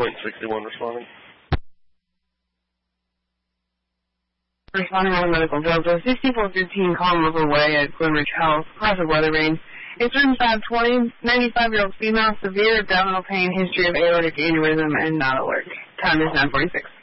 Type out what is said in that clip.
Point 61 responding. Responding on medical Delta, 6415 Colin River Way at Glenridge House, classic weather range. It's room 520, 95-year-old female, severe abdominal pain, history of aortic aneurysm, and not alert. Time is 9:46.